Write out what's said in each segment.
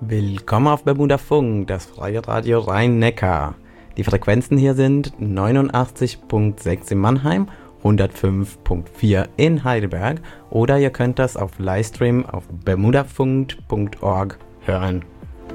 Willkommen auf Bermuda Funk, das freie Radio Rhein-Neckar. Die Frequenzen hier sind 89.6 in Mannheim, 105.4 in Heidelberg oder ihr könnt das auf Livestream auf bermudafunk.org hören.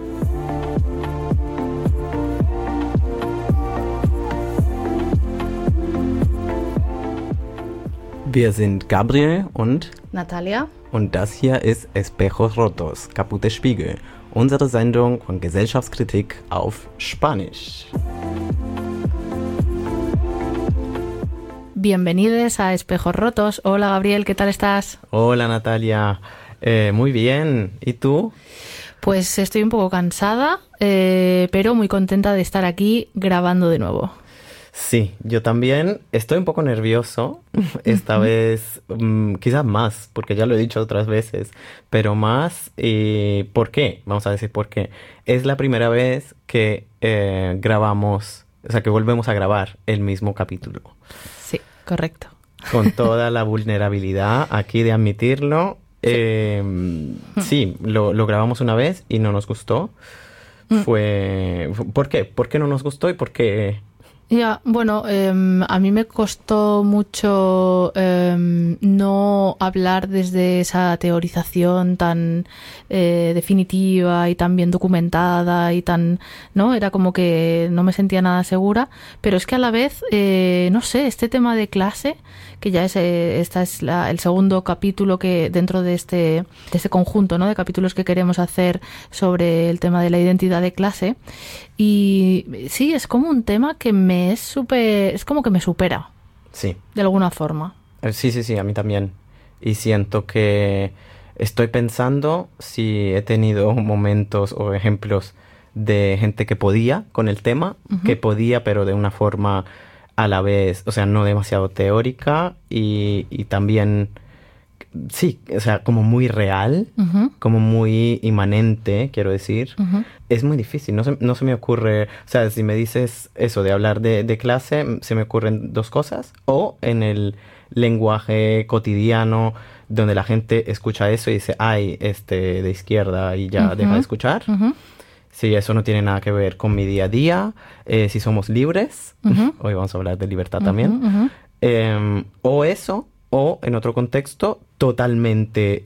Wir sind Gabriel und Natalia. Und das hier ist Espejos Rotos, kaputte Spiegel, unsere Sendung von Gesellschaftskritik auf Spanisch. Bienvenidos a Espejos Rotos. Hola Gabriel, ¿qué tal estás? Hola Natalia, muy bien. ¿Y tú? Pues estoy un poco cansada, pero muy contenta de estar aquí grabando de nuevo. Sí, yo también estoy un poco nervioso, esta vez quizás más, porque ya lo he dicho otras veces, pero más, ¿por qué? Vamos a decir por qué. Es la primera vez que grabamos, o sea, que volvemos a grabar el mismo capítulo. Sí, correcto. Con toda la vulnerabilidad aquí de admitirlo. Sí, lo grabamos una vez y no nos gustó. ¿Por qué? ¿Por qué no nos gustó y por qué...? Ya, bueno, a mí me costó mucho no hablar desde esa teorización tan definitiva y tan bien documentada y tan, ¿no? Era como que no me sentía nada segura, pero es que a la vez, no sé, este tema de clase, que ya es el segundo capítulo que dentro de este conjunto, ¿no? De capítulos que queremos hacer sobre el tema de la identidad de clase. Y sí, es como un tema que es como que me supera. Sí. De alguna forma. Sí, a mí también. Y siento que estoy pensando si he tenido momentos o ejemplos de gente que podía con el tema, que podía, pero de una forma a la vez, o sea, no demasiado teórica y también... Sí, o sea, como muy real, como muy inmanente, quiero decir. Es muy difícil, no se me ocurre... O sea, si me dices eso de hablar de clase, se me ocurren dos cosas. O en el lenguaje cotidiano, donde la gente escucha eso y dice, ay, de izquierda, y ya deja de escuchar. Sí, eso no tiene nada que ver con mi día a día. Si somos libres, hoy vamos a hablar de libertad también. O eso... O, en otro contexto, totalmente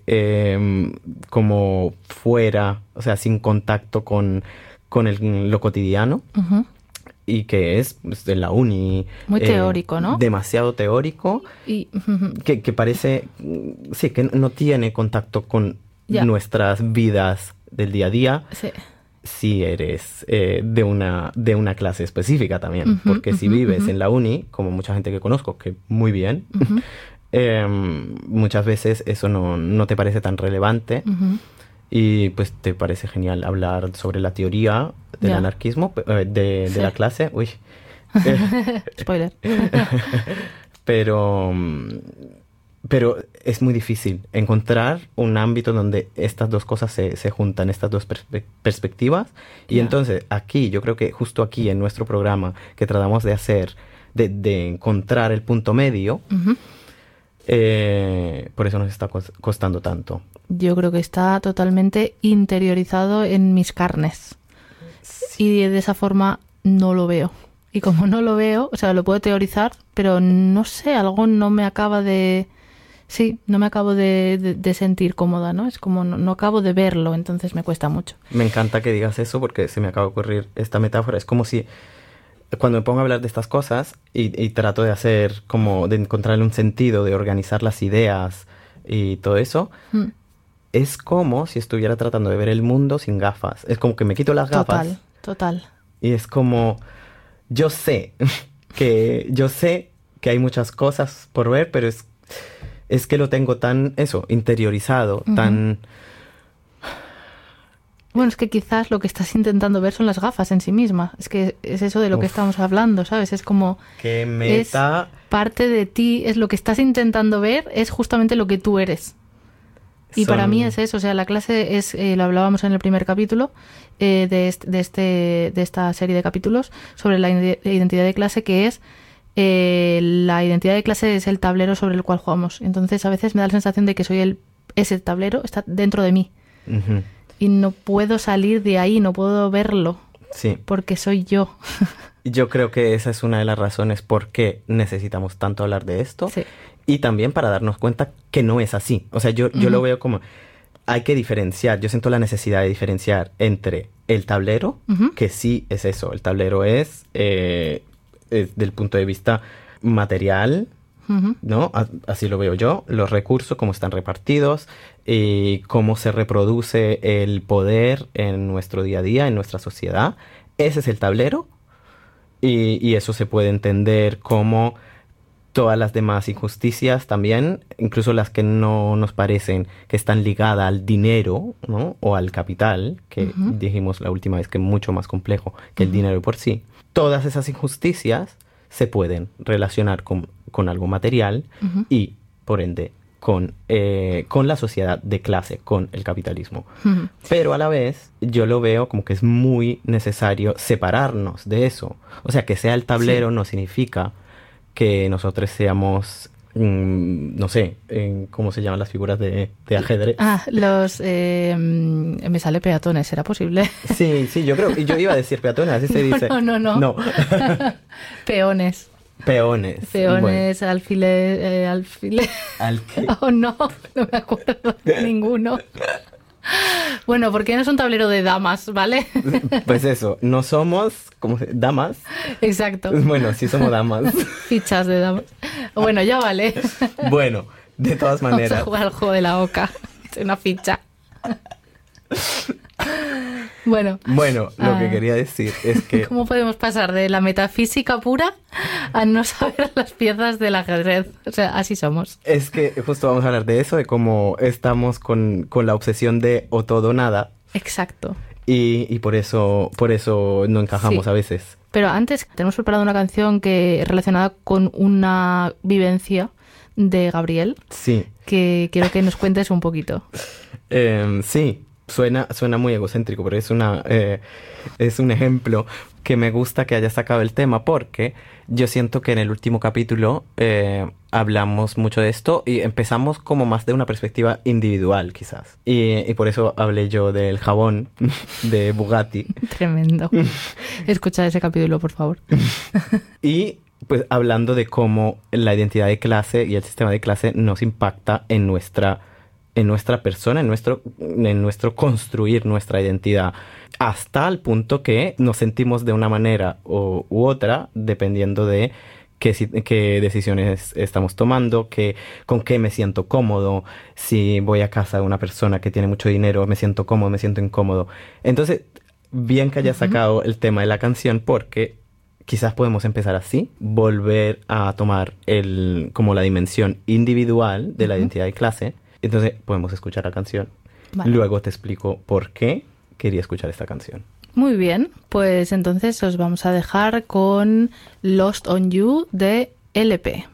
como fuera, o sea, sin contacto con lo cotidiano. Y que es pues, de la uni. Muy teórico, ¿no? Demasiado teórico. Y que parece, sí, que no tiene contacto con nuestras vidas del día a día. Sí. Si eres de una clase específica también. Porque si vives en la uni, como mucha gente que conozco, que muy bien... muchas veces eso no te parece tan relevante y pues te parece genial hablar sobre la teoría del anarquismo de la clase. Uy. Spoiler. Pero es muy difícil encontrar un ámbito donde estas dos cosas se juntan, estas dos perspectivas. Y entonces aquí, yo creo que justo aquí en nuestro programa que tratamos de hacer, de encontrar el punto medio, por eso nos está costando tanto. Yo creo que está totalmente interiorizado en mis carnes. Sí. Y de esa forma no lo veo. Y como no lo veo, o sea, lo puedo teorizar, pero no sé, algo no me acaba de... Sí, no me acabo de sentir cómoda, ¿no? Es como no acabo de verlo, entonces me cuesta mucho. Me encanta que digas eso porque se me acaba de ocurrir esta metáfora. Es como si... Cuando me pongo a hablar de estas cosas y trato de hacer como de encontrarle un sentido, de organizar las ideas y todo eso, es como si estuviera tratando de ver el mundo sin gafas. Es como que me quito las gafas. Total. Y es como, yo sé que hay muchas cosas por ver, pero es que lo tengo tan, interiorizado, tan... Bueno, es que quizás lo que estás intentando ver son las gafas en sí mismas. Es que es eso de lo que estamos hablando, ¿sabes? Es como... ¡Qué meta! Es parte de ti, es lo que estás intentando ver, es justamente lo que tú eres. Y para mí es eso, o sea, la clase es, lo hablábamos en el primer capítulo de esta serie de capítulos sobre la identidad de clase, que es la identidad de clase es el tablero sobre el cual jugamos. Entonces a veces me da la sensación de que ese tablero está dentro de mí. y no puedo salir de ahí, no puedo verlo. Sí. Porque soy yo. Yo creo que esa es una de las razones por qué necesitamos tanto hablar de esto. Sí. Y también para darnos cuenta que no es así. O sea, yo lo veo como... Hay que diferenciar. Yo siento la necesidad de diferenciar entre el tablero, que sí es eso. El tablero es del punto de vista material, ¿no? Así lo veo yo. Los recursos, cómo están repartidos, y cómo se reproduce el poder en nuestro día a día, en nuestra sociedad. Ese es el tablero. Y eso se puede entender como todas las demás injusticias también, incluso las que no nos parecen que están ligadas al dinero, ¿no? O al capital, que dijimos la última vez que es mucho más complejo que el dinero por sí. Todas esas injusticias se pueden relacionar con algo material y, por ende, con la sociedad de clase, con el capitalismo. Pero a la vez yo lo veo como que es muy necesario separarnos de eso. O sea, que sea el tablero no significa que nosotros seamos, no sé, ¿cómo se llaman las figuras de ajedrez? Me sale peatones, ¿será posible? Sí, yo iba a decir peatones, así se dice. No. Peones. Peones. Bueno. Alfiler. ¿Al qué? Oh, no me acuerdo de ninguno. Bueno, porque no es un tablero de damas, ¿vale? Pues eso, no somos damas. Exacto. Bueno, sí somos damas. Fichas de damas. Bueno, ya vale. Bueno, de todas maneras. Vamos a jugar al juego de la oca. Es una ficha. Bueno, lo que quería decir es que... ¿Cómo podemos pasar de la metafísica pura a no saber las piezas del ajedrez? O sea, así somos. Es que justo vamos a hablar de eso, de cómo estamos con la obsesión de o todo o nada. Exacto. Y por eso no encajamos a veces. Pero antes tenemos preparado una canción relacionada con una vivencia de Gabriel. Sí. Que quiero que nos cuentes un poquito. Sí. Suena muy egocéntrico, pero es un ejemplo que me gusta que haya sacado el tema, porque yo siento que en el último capítulo hablamos mucho de esto y empezamos como más de una perspectiva individual, quizás. Y por eso hablé yo del jabón de Bugatti. Tremendo. Escucha ese capítulo, por favor. Y pues hablando de cómo la identidad de clase y el sistema de clase nos impacta en nuestra persona, en nuestro construir nuestra identidad, hasta el punto que nos sentimos de una manera u otra, dependiendo de qué decisiones estamos tomando, con qué me siento cómodo. Si voy a casa de una persona que tiene mucho dinero, me siento cómodo, me siento incómodo. Entonces, bien que haya sacado el tema de la canción, porque quizás podemos empezar así, volver a tomar como la dimensión individual de la identidad de clase. Entonces podemos escuchar la canción. Vale. Luego te explico por qué quería escuchar esta canción. Muy bien, pues entonces os vamos a dejar con Lost on You de LP.